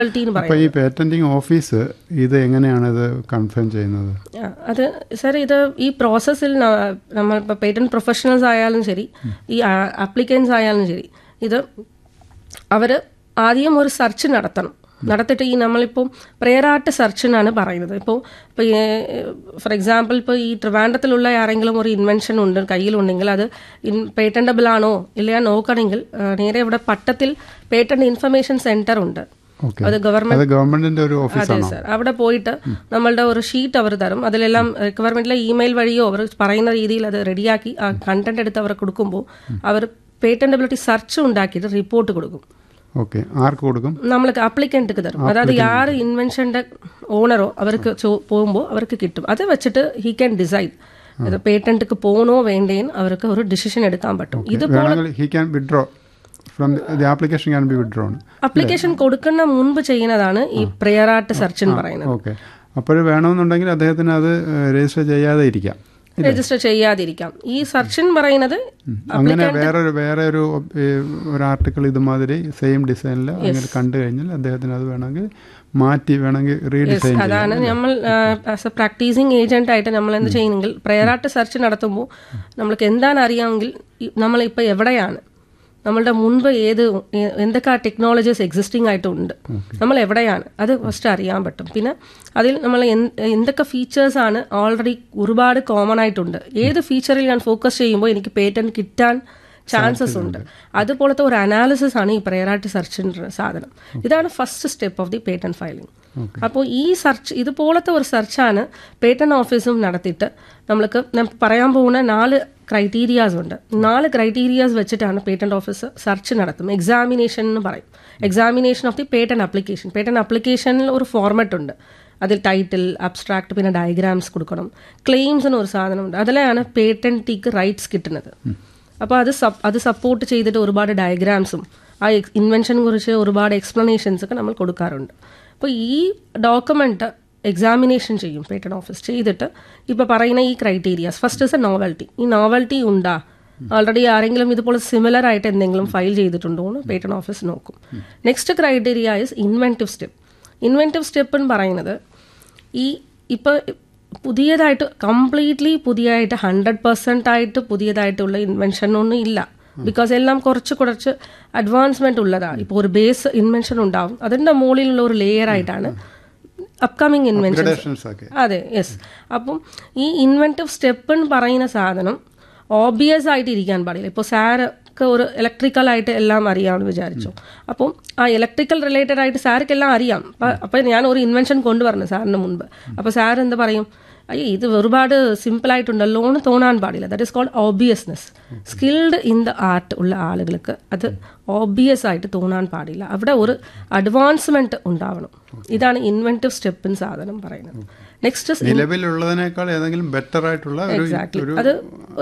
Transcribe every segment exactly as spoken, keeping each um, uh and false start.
അപ്പോൾ ഈ patenting office ഇത് എങ്ങനെയാണ് ഇത് കൺഫേം ചെയ്യുന്നത്? അത് സാർ, ഇത് ഈ പ്രോസസ്സിൽ നമ്മൾ ഇപ്പോൾ പേറ്റന്റ് പ്രൊഫഷണൽസ് ആയാലും ശരി, ഈ ആപ്ലിക്കൻസ് ആയാലും ശരി, ഇത് അവർ ആദ്യം ഒരു സെർച്ച് നടത്തണം. നടത്തിയിട്ട് ഈ നമ്മളിപ്പോൾ പ്രയറായിട്ട് സെർച്ചിനാണ് പറയുന്നത്. ഇപ്പോൾ ഇപ്പോൾ ഫോർ എക്സാമ്പിൾ ഇപ്പോൾ ഈ ട്രിവാൻഡ്രത്തിലുള്ള ആരെങ്കിലും ഒരു ഇൻവെൻഷൻ ഉണ്ട് കയ്യിലുണ്ടെങ്കിൽ അത് ഇൻ പേറ്റന്റബിൾ ആണോ ഇല്ലയോ നോക്കണമെങ്കിൽ നേരെ ഇവിടെ പട്ടത്തിൽ പേറ്റന്റ് ഇൻഫർമേഷൻ സെന്റർ ഉണ്ട്. അത് ഗവൺമെന്റിന്റെ ഒരു ഓഫീസാണ്. അതെ സാർ. അവിടെ പോയിട്ട് നമ്മളുടെ ഒരു ഷീറ്റ് അവർ തരും. അതിലെല്ലാം റിക്വയർമെന്റിലെ ഇമെയിൽ വഴിയോ അവർ പറയുന്ന രീതിയിൽ അത് റെഡിയാക്കി ആ കണ്ടന്റ് എടുത്ത് അവർ കൊടുക്കുമ്പോൾ അവർ പേറ്റന്റബിലിറ്റി സെർച്ച് ഉണ്ടാക്കിയിട്ട് റിപ്പോർട്ട് കൊടുക്കും. ആർക്ക് കൊടുക്കും? നമ്മൾക്ക് അപ്ലിക്കൻറ്റ് തരും. അതായത് ആര് ഇൻവെൻഷന്റെ ഓണറോ അവർക്ക് പോകുമ്പോൾ അവർക്ക് കിട്ടും. അത് വെച്ചിട്ട് ഹി ക്യാൻ ഡിസൈഡ് അത് പേറ്റന്റിക്ക് പോകണോ വേണ്ടേന്ന് അവർക്ക് ഒരു ഡിസിഷൻ എടുക്കാൻ പറ്റും. ഇതുപോലെ അപ്ലിക്കേഷൻ കൊടുക്കുന്ന മുൻപ് ചെയ്യുന്നതാണ് ഈ പ്രയറായിട്ട് സെർച്ച് എന്ന് പറയുന്നത്. അപ്പോൾ വേണമെന്നുണ്ടെങ്കിൽ അദ്ദേഹത്തിന് അത് രജിസ്റ്റർ ചെയ്യാതെ ഇരിക്കാം, രജിസ്റ്റർ ചെയ്യാതിരിക്കാം. ഈ സെർച്ച് എന്ന് പറയുന്നത് അങ്ങനെ വേറൊരു വേറെ ഒരു ഒരു ആർട്ടിക്കിൾ ഇതുമാതിരി സെയിം ഡിസൈനിൽ അങ്ങനെ കണ്ടു കഴിഞ്ഞാൽ അദ്ദേഹത്തിന് അത് വേണമെങ്കിൽ മാറ്റി വേണമെങ്കിൽ റീഡിസൈൻ. അതാണ് നമ്മൾ ആസ് എ പ്രാക്ടീസിങ് ഏജന്റ് ആയിട്ട് നമ്മൾ എന്ത് ചെയ്യുന്നെങ്കിൽ പ്രയറായിട്ട് സെർച്ച് നടത്തുമ്പോൾ നമ്മൾക്ക് എന്താണ് അറിയാമെങ്കിൽ നമ്മളിപ്പോൾ എവിടെയാണ്, നമ്മളുടെ മുൻപ് ഏത് എന്തൊക്കെ ടെക്നോളജീസ് എക്സിസ്റ്റിംഗ് ആയിട്ടുണ്ട്, നമ്മൾ എവിടെയാണ്, അത് ഫസ്റ്റ് അറിയാൻ പറ്റും. പിന്നെ അതിൽ നമ്മൾ എന്തൊക്കെ ഫീച്ചേഴ്സാണ് ഓൾറെഡി ഒരുപാട് കോമൺ ആയിട്ടുണ്ട്, ഏത് ഫീച്ചറിൽ ഞാൻ ഫോക്കസ് ചെയ്യുമ്പോൾ എനിക്ക് പേറ്റന്റ് കിട്ടാൻ ചാൻസസ് ഉണ്ട്, അതുപോലത്തെ ഒരു അനാലിസിസ് ആണ് ഈ പ്രയറായിട്ട് സെർച്ചിൻ്റെ സാധനം. ഇതാണ് first step of the patent filing. അപ്പോൾ ഈ സെർച്ച് ഇതുപോലത്തെ ഒരു സെർച്ചാണ് പേറ്റന്റ് ഓഫീസും നടത്തിയിട്ട് നമ്മൾക്ക് പറയാൻ പോകുന്ന നാല് ക്രൈറ്റീരിയാസ് ഉണ്ട്. നാല് ക്രൈറ്റീരിയാസ് വെച്ചിട്ടാണ് പേറ്റന്റ് ഓഫീസ് സെർച്ച് നടത്തുന്നത്. എക്സാമിനേഷൻ എന്ന് പറയും. Examination of the patent application. Patent ആപ്ലിക്കേഷനിൽ ഒരു ഫോർമാറ്റ് ഉണ്ട്. അതിൽ ടൈറ്റിൽ, അബ്സ്ട്രാക്ട്, പിന്നെ ഡയഗ്രാംസ് കൊടുക്കണം. ക്ലെയിംസിന് ഒരു സാധനമുണ്ട്. അതിലാണ് പേറ്റന്റിക്ക് റൈറ്റ്സ് കിട്ടുന്നത്. അപ്പോൾ അത് അത് സപ്പോർട്ട് ചെയ്തിട്ട് ഒരുപാട് ഡയഗ്രാംസും ആ ഇൻവെൻഷനെ കുറിച്ച് ഒരുപാട് എക്സ്പ്ലനേഷൻസ് ഒക്കെ നമ്മൾ കൊടുക്കാറുണ്ട്. അപ്പോൾ ഈ ഡോക്യുമെന്റ് എക്സാമിനേഷൻ ചെയ്യും പേറ്റന്റ് ഓഫീസ്. ചെയ്തിട്ട് ഇപ്പോൾ പറയുന്ന ഈ criterias, first is A novelty. ഈ നോവൽറ്റി ഉണ്ടാ, ഓൾറെഡി ആരെങ്കിലും ഇതുപോലെ സിമിലർ ആയിട്ട് എന്തെങ്കിലും ഫയൽ ചെയ്തിട്ടുണ്ടോ എന്ന് പേറ്റന്റ് ഓഫീസ് നോക്കും. Next criteria is inventive step. Inventive step എന്ന് പറയുന്നത് ഈ ഇപ്പോൾ പുതിയതായിട്ട് കംപ്ലീറ്റ്ലി പുതിയതായിട്ട് ഹൺഡ്രഡ് പെർസെൻ്റ് ആയിട്ട് പുതിയതായിട്ടുള്ള ഇൻവെൻഷൻ ഒന്നും ഇല്ല. ബിക്കോസ് എല്ലാം കുറച്ച് കുറച്ച് അഡ്വാൻസ്മെന്റ് ഉള്ളതാണ്. ഇപ്പോൾ ഒരു ബേസ് ഇൻവെൻഷൻ ഉണ്ടാവും, അതിൻ്റെ മുകളിലുള്ള ഒരു ലെയർ ആയിട്ടാണ് അപ്കമിങ് ഇൻവെൻഷൻസ്. അതെ, യെസ്. അപ്പം ഈ ഇൻവെന്റീവ് സ്റ്റെപ്പ് എന്ന് പറയുന്ന സാധനം ഓബിയസ് ആയിട്ട് ഇരിക്കാൻ പാടില്ല. ഇപ്പോൾ സാർക്ക് ഒരു ഇലക്ട്രിക്കൽ ആയിട്ട് എല്ലാം അറിയാമെന്ന് വിചാരിച്ചു. അപ്പം ആ ഇലക്ട്രിക്കൽ റിലേറ്റഡ് ആയിട്ട് സാർക്ക് എല്ലാം അറിയാം. അപ്പം ഞാൻ ഒരു ഇൻവെൻഷൻ കൊണ്ടുവരണം സാറിന് മുൻപ്. അപ്പോൾ സാർ എന്ത് പറയും, അയ്യോ ഇത് ഒരുപാട് സിമ്പിളായിട്ടുണ്ടല്ലോ എന്ന് തോന്നാൻ പാടില്ല. That is called obviousness. Skilled in the art ഉള്ള ആളുകൾക്ക് അത് ഓബിയസ് ആയിട്ട് തോന്നാൻ പാടില്ല. അവിടെ ഒരു അഡ്വാൻസ്മെന്റ് ഉണ്ടാവണം. ഇതാണ് ഇൻവെന്റീവ് സ്റ്റെപ്പിന് സാധനം പറയുന്നത്. നെക്സ്റ്റ് നിലവിലുള്ളതിനേക്കാൾ ഏതെങ്കിലും ബെറ്റർ ആയിട്ടുള്ള എക്സാക്ട്ലി അത്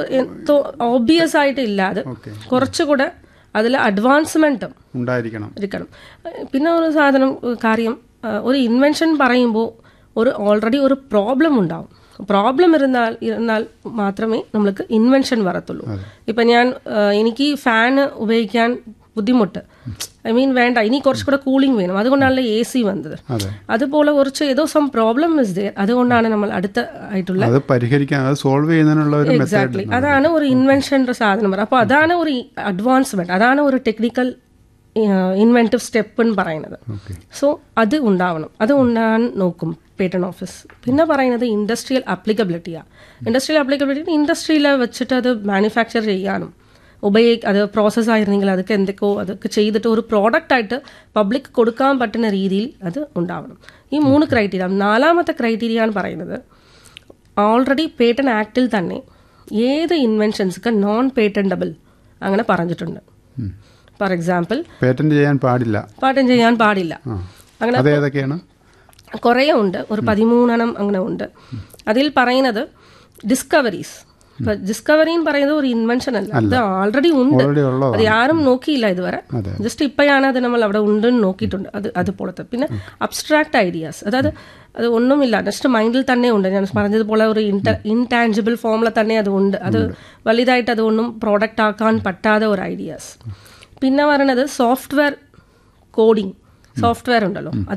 ഓബിയസ് ആയിട്ട് ഇല്ലാതെ കുറച്ചുകൂടെ അതിൽ അഡ്വാൻസ്മെന്റും ഉണ്ടായിരിക്കണം ഇരിക്കണം. പിന്നെ ഒരു സാധനം കാര്യം, ഒരു ഇൻവെൻഷൻ പറയുമ്പോൾ ഒരു ഓൾറെഡി ഒരു പ്രോബ്ലം ഉണ്ടാവും. പ്രോബ്ലം ഇരുന്നാൽ ഇരുന്നാൽ മാത്രമേ നമ്മൾക്ക് ഇൻവെൻഷൻ വരത്തുള്ളൂ. ഇപ്പം ഞാൻ എനിക്ക് ഫാന് ഉപയോഗിക്കാൻ ബുദ്ധിമുട്ട്, ഐ മീൻ വേണ്ട, ഇനി കുറച്ചുകൂടെ കൂളിംഗ് വേണം, അതുകൊണ്ടാണല്ലോ എ സി വന്നത്. അതുപോലെ കുറച്ച് ഏതോ സം പ്രോബ്ലം ഇസ് ദെയർ, അതുകൊണ്ടാണ് നമ്മൾ അടുത്ത ആയിട്ടുള്ള പരിഹരിക്കാൻ സോൾവ് ചെയ്യുന്നതിനുള്ള എക്സാക്ട്ലി അതാണ് ഒരു ഇൻവെൻഷൻ്റെ സാധനം. അപ്പോൾ അതാണ് ഒരു അഡ്വാൻസ്മെന്റ്, അതാണ് ഒരു ടെക്നിക്കൽ ഇൻവെന്റീവ് സ്റ്റെപ്പ് എന്ന് പറയുന്നത്. സോ അത് ഉണ്ടാവണം, അത് ഉണ്ടാകാൻ നോക്കും പേറ്റന്റ് ഓഫീസ്. പിന്നെ പറയുന്നത് ഇൻഡസ്ട്രിയൽ അപ്ലിക്കബിലിറ്റിയാണ്. ഇൻഡസ്ട്രിയൽ അപ്ലിക്കബിലിറ്റി ഇൻഡസ്ട്രിയിൽ വെച്ചിട്ട് അത് മാനുഫാക്ചർ ചെയ്യാനും ഉപയോഗ അത് പ്രോസസ്സ് ആയിരുന്നെങ്കിൽ അതൊക്കെ എന്തൊക്കെയോ അതൊക്കെ ചെയ്തിട്ട് ഒരു പ്രോഡക്റ്റ് ആയിട്ട് പബ്ലിക് കൊടുക്കാൻ പറ്റുന്ന രീതിയിൽ അത് ഉണ്ടാവണം. ഈ മൂന്ന് ക്രൈറ്റീരിയ. നാലാമത്തെ ക്രൈറ്റീരിയ എന്ന് പറയുന്നത് ഓൾറെഡി പേറ്റന്റ് ആക്ടിൽ തന്നെ ഏത് ഇൻവെൻഷൻസൊക്കെ നോൺ പേറ്റന്റബിൾ അങ്ങനെ പറഞ്ഞിട്ടുണ്ട്. ഫോർ എക്സാമ്പിൾ പേറ്റന്റ് ചെയ്യാൻ പാടില്ല പാറ്റന്റ് ചെയ്യാൻ പാടില്ല അങ്ങനെ കുറേ ഉണ്ട്, ഒരു പതിമൂന്നെണ്ണം അങ്ങനെ ഉണ്ട്. അതിൽ പറയുന്നത് ഡിസ്കവറീസ്. ഇപ്പൊ ഡിസ്കവറി എന്ന് പറയുന്നത് ഒരു ഇൻവെൻഷൻ അല്ല, അത് ഓൾറെഡി ഉണ്ട്, അത് ആരും നോക്കിയില്ല ഇതുവരെ. ജസ്റ്റ് ഇപ്പോഴാണ് അത് നമ്മൾ അവിടെ ഉണ്ടെന്ന് നോക്കിയിട്ടുണ്ട്. അത് അതുപോലത്തെ. പിന്നെ അബ്സ്ട്രാക്ട് ഐഡിയാസ്, അതായത് അത് ഒന്നുമില്ല, ജസ്റ്റ് മൈൻഡിൽ തന്നെ ഉണ്ട്. ഞാൻ പറഞ്ഞതുപോലെ ഒരു ഇൻട ഇൻടാഞ്ചിബിൾ ഫോമിൽ തന്നെ അത് ഉണ്ട്. അത് വലുതായിട്ട് അതൊന്നും പ്രോഡക്റ്റ് ആക്കാൻ പറ്റാത്ത ഒരു ഐഡിയാസ്. പിന്നെ പറയണത് സോഫ്റ്റ്വെയർ കോഡിങ്. സോഫ്റ്റ്വെയർ ഉണ്ടല്ലോ